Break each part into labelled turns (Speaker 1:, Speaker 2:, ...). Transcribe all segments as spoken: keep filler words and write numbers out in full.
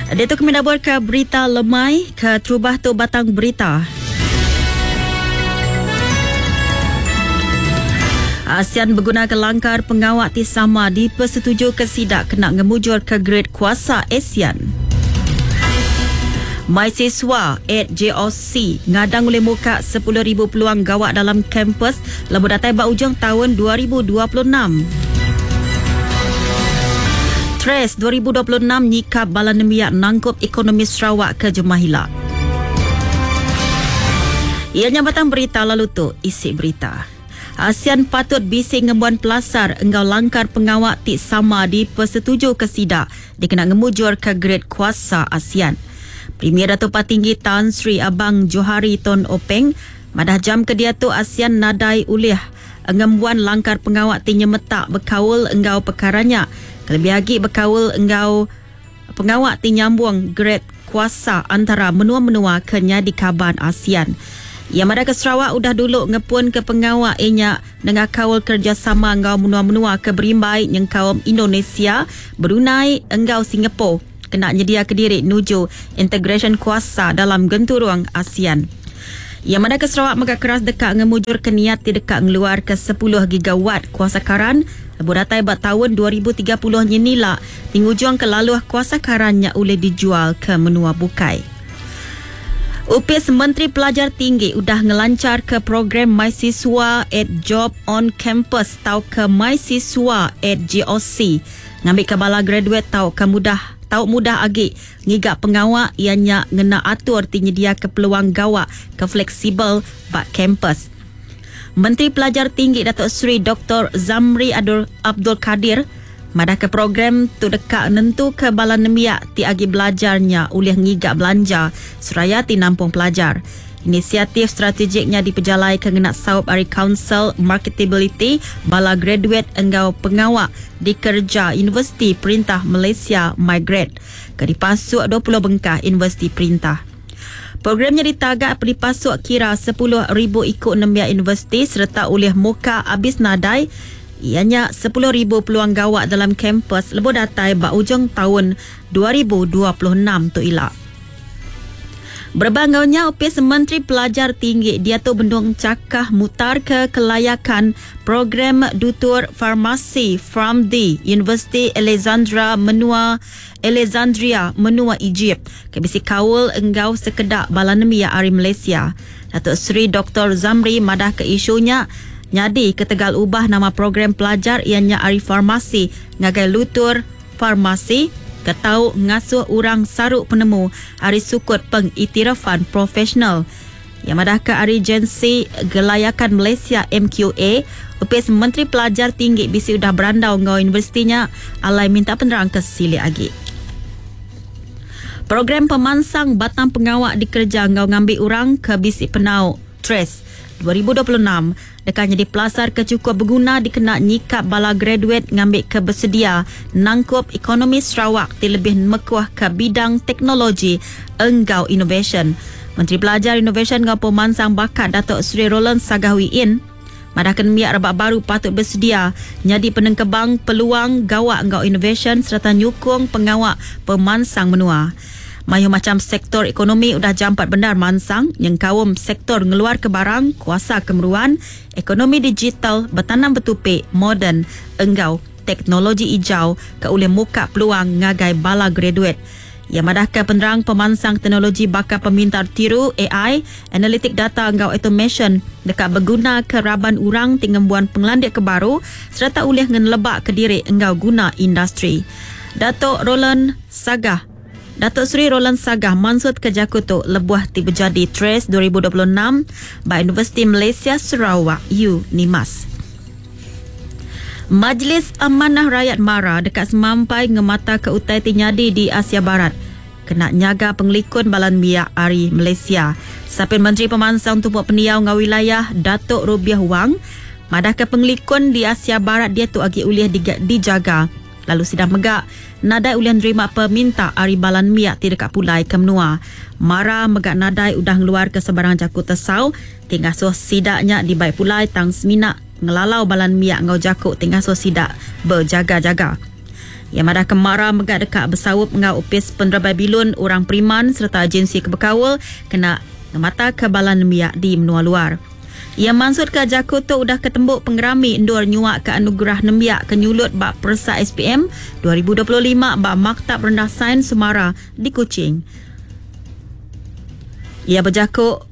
Speaker 1: Datuk kami dabur ke berita lemai ke terubah tu batang berita. ASEAN berguna ke langkar pengawak ti sama dipersetuju ke sidak kena ngemujur ke grade kuasa ASEAN. Mahasiswa at J O C ngadang oleh muka sepuluh ribu peluang gawak dalam kampus lebu datai ba ujung tahun dua ribu dua puluh enam. Tres dua ribu dua puluh enam nyikap Balan Nemiak nangkup ekonomi Sarawak ke Jumahila. Ianya batang berita lalu tu isi berita. ASEAN patut bising ngembuan pelasar engkau langkar pengawak ti sama dipersetuju ke sidak dikena ngemujur ke grade kuasa ASEAN. Premier Datuk Patinggi Tan Sri Abang Johari Ton Openg madah jam ke dia tu ASEAN nadai ulih ngembuan langkar pengawak ti nyemetak berkawul engkau perkaranya. Kelebih lagi berkawul engkau pengawak ti nyambung grade kuasa antara menua-menua ke nyadi kaban ASEAN. Yang mana ke Sarawak udah dulu ngepun ke pengawak inya dengan kawal kerjasama engkau menua-menua ke berimbai yang kaum Indonesia, Brunei, engkau Singapura kena nyedia ke diri nuju integration kuasa dalam genturung ASEAN. Yang mana ke Sarawak maka keras dekat ngemujur ke niat ti dekat ngeluar ke sepuluh gigawatt kuasa karan lebu datai buat tahun dua ribu tiga puluh nyenila tingujung ke laluh kuasa karannya boleh dijual ke menua bukai. U P S Menteri Pelajar Tinggi udah ngelancar ke program mahasiswa at Job on Campus tau ke mahasiswa at J O C. Ngambil ke bala graduate tau ke mudah tau mudah agi ngigak pengawak ianya ngena atur ti nyedia ke peluang gawak ke fleksibel bak kampus. Menteri Pelajar Tinggi Datuk Seri Doktor Zamri Abdul Kadir madah ke program tu dekat nentu ke Balan Nemiak ti agi belajarnya ulih ngigak belanja seraya ti nampung pelajar. Inisiatif strategiknya dipejalai ke ngenak saup Ari Council Marketability bala graduate engkau pengawak di kerja Universiti Perintah Malaysia Migrate ke dipasuk dua puluh bengkah Universiti Perintah. Programnya ditagak dipasuk kira sepuluh ribu ikut nembia universiti serta oleh muka abis nadai ianya sepuluh ribu peluang gawak dalam kampus lebu datai ba ujung tahun dua ribu dua puluh enam tu ilak. Berbangaunya U P S Menteri Pelajar Tinggi dia tu bendung cakah mutar ke kelayakan program Dutur Farmasi from the University Alexandria Menua Alexandria Menua Egypt ke bisi kawul enggau sekedak Balan Nemiak Ari Malaysia. Datuk Seri Doktor Zamri madah ke isunya nyadi ketegal ubah nama program pelajar ianya Ari Farmasi ngagai Lutur Farmasi ketau ngasuh urang saruk penemu Ari Sukut Pengiktirafan Profesional. Yang madah ke Ari Agensi Gelayakan Malaysia M Q A, U P S Menteri Pelajar Tinggi bisi udah berandau ngau universitinya alai minta penerang ke sili agi. Program pemansang batang pengawak dikerja ngau ngambil urang ke bisi penau Tres dua ribu dua puluh enam dekatnya di pelasar ke cukup berguna dikena nyikap bala graduate ngambil ke bersedia nangkup ekonomi Sarawak ti lebih mekuah ke bidang teknologi enggau innovation. Menteri Pelajar Innovation ngau pemansang bakat Datuk Seri Roland Sagahwiin madah kenemiak rebak baru patut bersedia nyadi penengkebang peluang gawak engkau innovation serta nyukung pengawak pemansang menua. Mayu macam sektor ekonomi udah jampat benar mansang yang kawum sektor ngeluar ke barang, kuasa kemeruan, ekonomi digital, bertanam bertupik, moden, enggau, teknologi hijau ke oleh muka peluang ngagai bala graduate. Yang madah ke penerang pemansang teknologi bakal pemintar tiru A I, analitik data enggau automation dekat berguna ke raban urang tingembuan penglandik ke baru serta oleh ngenlebak ke diri enggau guna industri. Datuk Roland Sagah Datuk Seri Roland Sagah mansut ke Jakuto lebuah ti berjadi Tres dua ribu dua puluh enam by Universiti Malaysia Sarawak U NIMAS. Majlis Amanah Rakyat Mara dekat semampai ngemata ke utai tinyadi di Asia Barat kena nyaga penglikun Balan Nemiak Ari Malaysia. Sapin Menteri Pemansang Tumpuk Peniau ngau wilayah Datuk Rubiah Wang madah ke penglikun di Asia Barat dia tu agi ulih dijaga. Lalu sidang megak nadai ulian nerima peminta Ari Balan Nemiak ti dekat pulai ke menua. Mara megak nadai udah ngeluar ke sebarang Jakut Tesau tinggal so sidaknya di baik pulai tang seminak ngelalau Balan Nemiak ngau Jakut tinggal so sidak berjaga-jaga. Yang madah kemara megat dekat bersawup dengan Opis Penerabai Bilun, orang Periman serta agensi kebekawal kena mata kebalan miak di menua luar. Ia maksud ke Jakarta udah ketembuk pengerami endur nyuak ke anugerah nembiak kenyulut bak Persa S P M dua ribu dua puluh lima bak Maktab Rendah Sains Semara di Kuching. Ia berjakut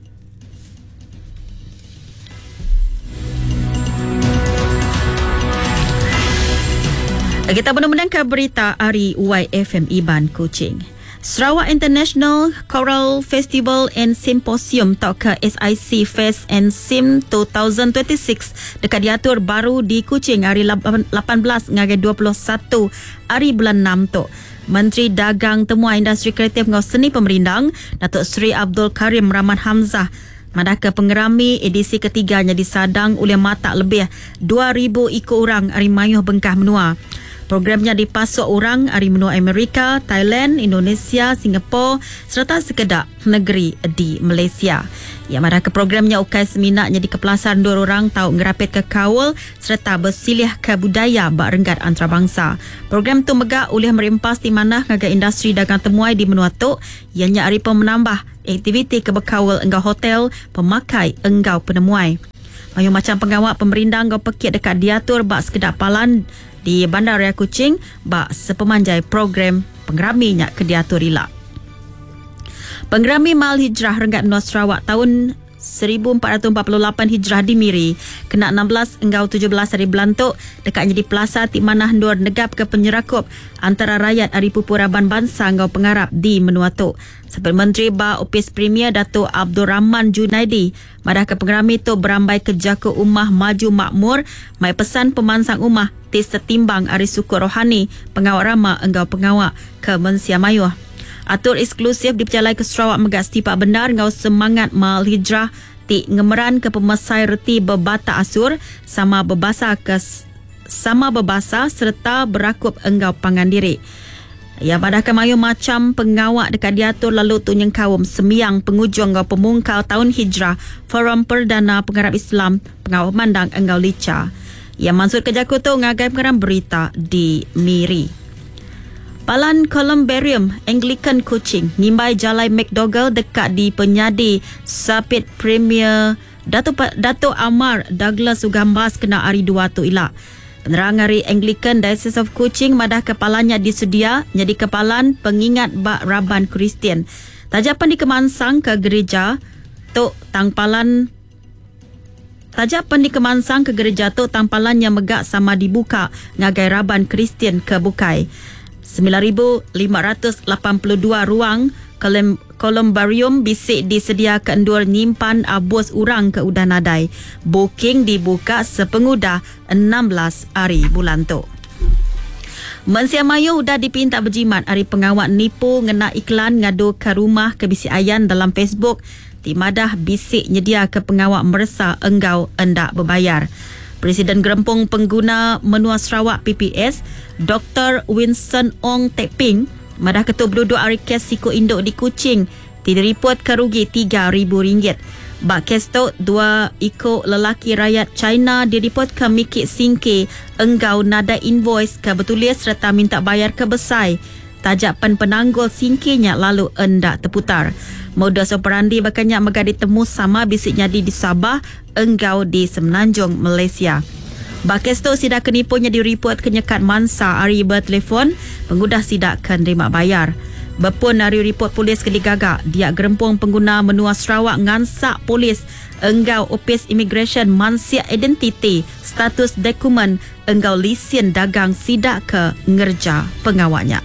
Speaker 1: kita benar-benar ke berita hari Y F M Iban Kuching. Sarawak International Choral Festival and Symposium atau ke S I C Fest and Sim dua ribu dua puluh enam dekat diatur baru di Kuching hari lapan belas hingga dua puluh satu hari bulan enam tu. Menteri Dagang Temua Industri Kreatif dan Seni Pemerindang Datuk Seri Abdul Karim Rahman Hamzah madah ke pengerami edisi ketiganya disadang oleh mata lebih dua ribu ikut orang hari mayuh bengkah menua. Programnya dipasuk orang dari menua Amerika, Thailand, Indonesia, Singapura serta sekedar negeri di Malaysia. Yang mana ke programnya ukai seminaknya di kepelasan dua orang tahu ngerapit ke kaul serta bersilih ke budaya bak renggat antarabangsa. Program tu megak oleh merimpas di mana ngaga industri dagang temuai di menua tu ianya aripa menambah aktiviti kebekawal enggau hotel pemakai enggau penemuai. Mayu macam pengawal pemerintah enggau pekit dekat diatur bak sekedar palan di Bandaraya Kuching bak sepemanjai program pengeraminya ke diatur ila. Pengerami Mal Hijrah Renggat Menua Sarawak tahun seribu empat ratus empat puluh lapan Hijrah di Miri kena enam belas hingga tujuh belas hari belantuk dekatnya di Plaza Tik Manah Ndur negap ke penyerakup antara rakyat Ari Pupuraban Bangsa ngau pengarap di menua tu. Seperti Menteri Ba Opis Premier Datuk Abdul Rahman Junaidi madah ke pengerami tu berambai ke Jaku Umah Maju Makmur mai pesan pemansang umah tis setimbang Ari Suku Rohani pengawak rama enggau pengawak ke Mensia Mayuh. Atur eksklusif dipercayai ke Sarawak Megat Setipak Bendar ngau semangat Mal Hijrah ti ngemeran ke pemasai reti berbata asur sama berbasa ke sama berbasa serta berakup enggau pangan diri. Ya pada kemayu macam pengawak dekat diatur lalu tu nyengkawum semiang pengujung ngau pemungkal tahun Hijrah Forum Perdana Pengarap Islam pengawak mandang enggau lica. Yang maksud ke Jakarta ngagai pengarang berita di Miri. Palan Columbarium Anglican Kuching ngimbai jalai McDougall dekat di penyadi Sapit Premier Datuk Datuk Amar Douglas Ugambas kena hari dua tu ilak. Penerang hari Anglican Diocese of Kuching madah kepalanya disedia jadi kepalan pengingat bak Raban Kristian. Tajapan dikemansang ke gereja Tok Tangpalan Tajapan dikemansang ke gereja Tok Tangpalannya megak sama dibuka ngagai Raban Kristian ke Bukai. sembilan ribu lima ratus lapan puluh dua ruang Columbarium bisik disedia ke endur nyimpan abus urang ke udah nadai. Booking dibuka sepengudah enam belas hari bulan tu. Mensia Mayu udah dipinta berjimat hari pengawak nipu ngena iklan ngadu ke rumah ke bisi ayan dalam Facebook. Timadah bisik nyedia ke pengawak meresa enggau endak berbayar. Presiden Gerempung Pengguna Menua Sarawak P P S, Doktor Winston Ong Tek Ping, madah ketua berduduk Arikes Siko Induk di Kuching, tidak report kerugi tiga ribu ringgit. Bak kes tu, dua ikut lelaki rakyat China direport ke Mikit Singke, enggau nada invoice ke betulis serta minta bayar ke besai. Tajapan penanggul Singkenya lalu endak terputar. Modus operandi bakanya megadi temu sama bisiknya di Sabah, enggau di Semenanjung, Malaysia. Bakes tu sidak kenipunya direport kenyekat mansa hari bertelefon, pengguna sidak kan terima bayar. Bepun hari report polis ke digagak, dia gerempung pengguna Menua Sarawak ngansak polis enggau Opis Immigration mansia identiti status dokumen enggau lisen dagang sidak ke ngerja pengawaknya.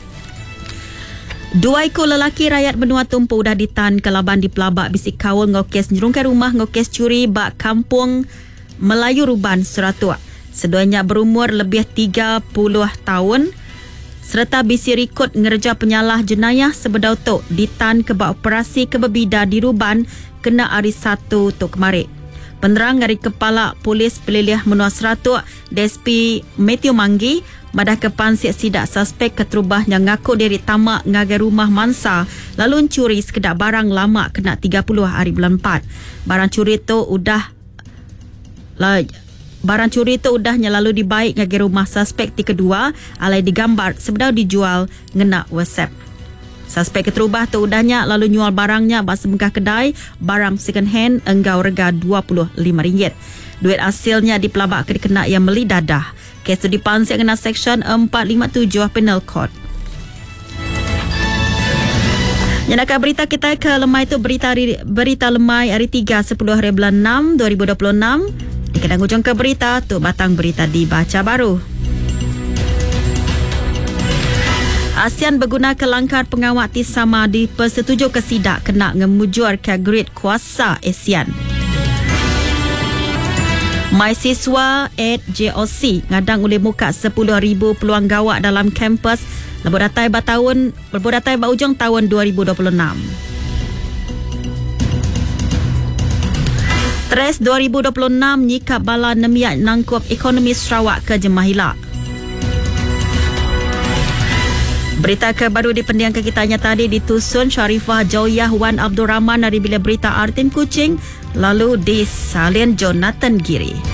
Speaker 1: Dua ekor lelaki rakyat Benua Tumpu dah ditahan ke laban di pelabak bisik kawal ngokes nyerungkai rumah ngokes curi bak kampung Melayu Ruban Seratua. Seduanya berumur lebih tiga puluh tahun serta bisi rikut ngerja penyalah jenayah sebedau tok ditahan ke bak operasi kebebida di Ruban kena hari satu tok kemarin. Penerang dari Kepala Polis Pelilih Menua Seratua D S P Matthew Manggi madah kepan siap sidak suspek keterubah yang ngaku diri tamak ngagai rumah mansa lalu curi sekedar barang lama kena tiga puluh hari bulan empat. Barang curi tu udah lah, barang curi tu udahnya lalu dibaik ngagi rumah suspek ti kedua alai digambar sebedau dijual ngena WhatsApp. Suspek keterubah tu udahnya lalu nyual barangnya bak sebengkah kedai barang second hand enggau rega dua puluh lima ringgit. Duit hasilnya dipelabak ke dikena yang meli dadah. Kes tu dipansik kena Seksyen empat lima tujuh Penal Code. Nyanakan berita kita ke lemai itu berita berita lemai hari tiga sepuluh hari bulan enam dua ribu dua puluh enam. Dikenang hujung ke berita tu batang berita dibaca baru. ASEAN berguna ke langkar pengawal ti sama di persetuju ke sidak kena ngemujur ke grid kuasa ASEAN. Mahasiswa at J O C ngadang oleh muka sepuluh ribu peluang gawak dalam kampus Lebudatai ba tahun Lebudatai ba ujung tahun dua ribu dua puluh enam. Tres dua ribu dua puluh enam nyikap bala nemiat nangkup ekonomi Sarawak ke Jemahila. Berita kebaru di pendiang ke kitanya tadi ditusun Sharifah Jawiyah Wan Abdul Rahman dari Bilik Berita Artin Kuching lalu disalin Jonathan Giri.